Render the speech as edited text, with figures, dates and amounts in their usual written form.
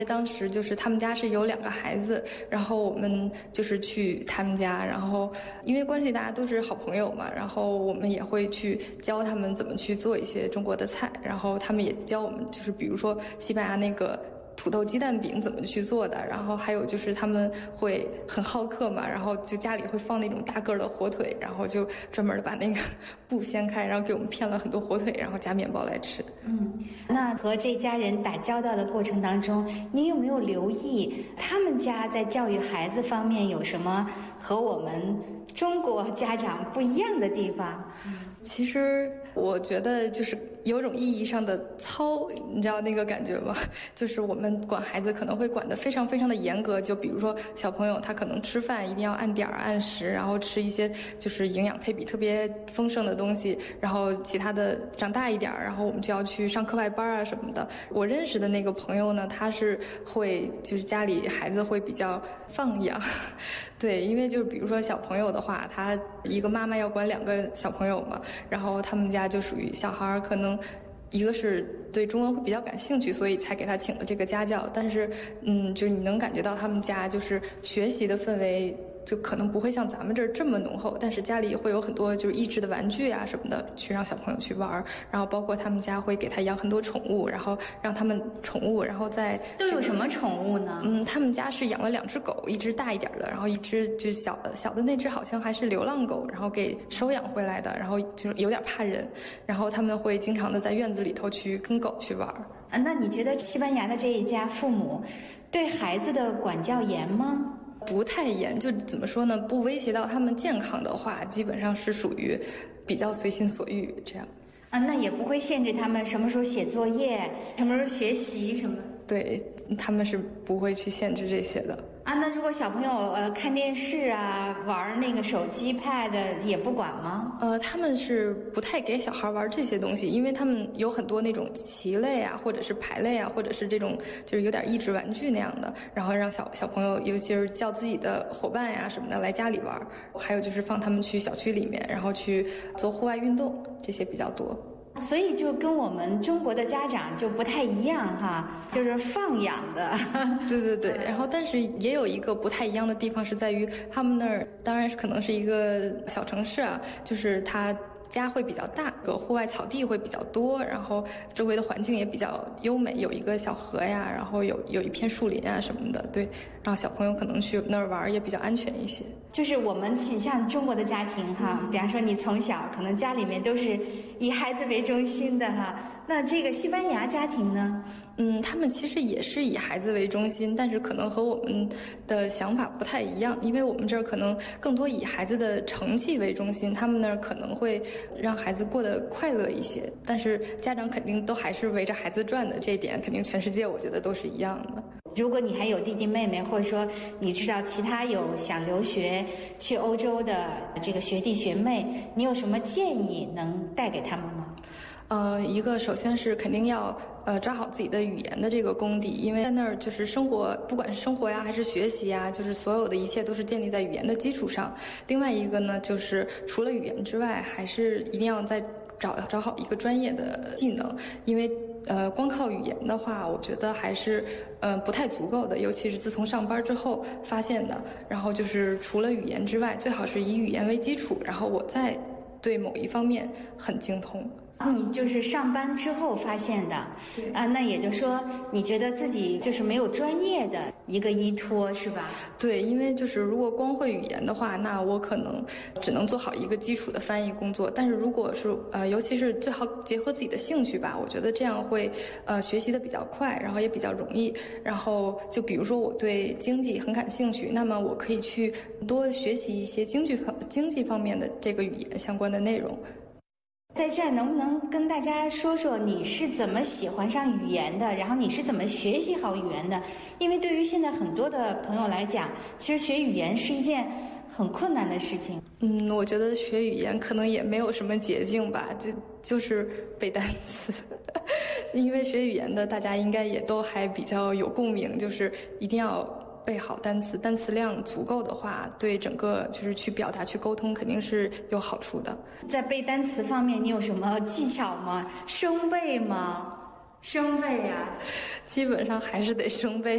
当时就是他们家是有2个孩子，然后我们就是去他们家，然后因为关系大家都是好朋友嘛，然后我们也会去教他们怎么去做一些中国的菜，然后他们也教我们，就是比如说西班牙那个土豆鸡蛋饼怎么去做的，然后还有就是他们会很好客嘛，然后就家里会放那种大个的火腿，然后就专门的把那个布掀开，然后给我们片了很多火腿，然后加面包来吃。 那和这家人打交道的过程当中，你有没有留意他们家在教育孩子方面有什么和我们中国家长不一样的地方？ 其实我觉得就是有种意义上的糙，你知道那个感觉吗？就是我们管孩子可能会管得非常非常的严格，就比如说小朋友他可能吃饭一定要按点儿按时，然后吃一些就是营养配比特别丰盛的东西，然后其他的长大一点，然后我们就要去上课外班啊什么的。我认识的那个朋友呢，他是会就是家里孩子会比较放养，对，因为就是比如说小朋友的话，他一个妈妈要管2个小朋友嘛，然后他们家就属于小孩可能一个是对中文会比较感兴趣，所以才给他请了这个家教，但是就是你能感觉到他们家就是学习的氛围就可能不会像咱们这儿这么浓厚，但是家里会有很多就是益智的玩具啊什么的，去让小朋友去玩，然后包括他们家会给他养很多宠物，然后让他们宠物，然后都有什么宠物呢？ 他们家是养了2只狗，一只大一点的，然后一只就是小的那只好像还是流浪狗，然后给收养回来的，然后就是有点怕人，然后他们会经常的在院子里头去跟狗去玩。 那你觉得西班牙的这一家父母对孩子的管教严吗？ 不太严，就怎么说呢？不威胁到他们健康的话，基本上是属于比较随心所欲这样。 那也不会限制他们什么时候写作业，什么时候学习什么。 对，他们是不会去限制这些的。 那如果小朋友看电视啊，玩那个手机 pad 也不管吗？ 他们是不太给小孩玩这些东西，因为他们有很多那种棋类啊，或者是牌类啊，或者是这种就是有点益智玩具那样的，然后让小朋友尤其是叫自己的伙伴呀什么的来家里玩，还有就是放他们去小区里面，然后去做户外运动，这些比较多。 所以就跟我们中国的家长就不太一样哈，就是放养的。 对，然后但是也有一个不太一样的地方是在于他们那儿，当然是可能是一个小城市啊，就是它家会比较大，户外草地会比较多，然后周围的环境也比较优美，有一个小河呀，然后有一片树林啊什么的，对，让小朋友可能去那儿玩也比较安全一些。 就是我们挺像中国的家庭哈，比方说你从小可能家里面都是以孩子为中心的哈，那这个西班牙家庭呢？ 他们其实也是以孩子为中心，但是可能和我们的想法不太一样，因为我们这儿可能更多以孩子的成绩为中心，他们那儿可能会让孩子过得快乐一些，但是家长肯定都还是围着孩子转的，这一点肯定全世界我觉得都是一样的。 如果你还有弟弟妹妹，或者说你知道其他有想留学去欧洲的这个学弟学妹，你有什么建议能带给他们吗？ 一个首先是肯定要抓好自己的语言的这个功底，因为在那儿就是生活，不管是生活呀还是学习呀，就是所有的一切都是建立在语言的基础上。另外一个呢，就是除了语言之外，还是一定要再找好一个专业的技能，因为光靠语言的话，我觉得还是不太足够的，尤其是自从上班之后发现的。然后就是除了语言之外，最好是以语言为基础，然后我再对某一方面很精通。 你就是上班之后发现的， 对那也就是说，你觉得自己就是没有专业的一个依托，是吧？ 对，因为就是如果光会语言的话，那我可能只能做好一个基础的翻译工作。但是如果是尤其是最好结合自己的兴趣吧，我觉得这样会学习的比较快，然后也比较容易。然后就比如说我对经济很感兴趣，那么我可以去多学习一些经济方面的这个语言相关的内容。 在这儿能不能跟大家说说你是怎么喜欢上语言的，然后你是怎么学习好语言的？因为对于现在很多的朋友来讲，其实学语言是一件很困难的事情。 我觉得学语言可能也没有什么捷径吧，就是背单词。因为学语言的大家应该也都还比较有共鸣，就是一定要背好单词，单词量足够的话，对整个就是去表达、去沟通肯定是有好处的。 在背单词方面，你有什么技巧吗？生背吗？生背呀， 基本上还是得生背。